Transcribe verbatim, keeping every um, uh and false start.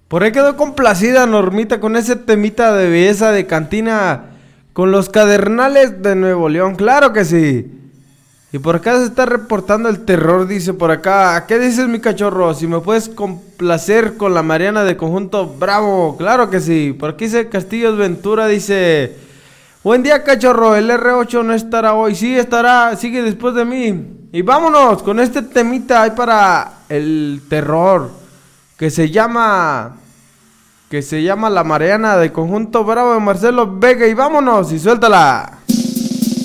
Por ahí quedó complacida Normita con ese temita de belleza de cantina con los Cadernales de Nuevo León, claro que sí. Y por acá se está reportando el terror, dice por acá. ¿Qué dices, mi cachorro? Si me puedes complacer con la Mariana de Conjunto Bravo, claro que sí. Por aquí dice Castillos Ventura, dice: buen día, cachorro, el R ocho no estará hoy. Sí, estará, sigue después de mí. Y vámonos con este temita ahí para el terror, que se llama... Que se llama La Mariana de Conjunto Bravo de Marcelo Vega. Y vámonos, y suéltala.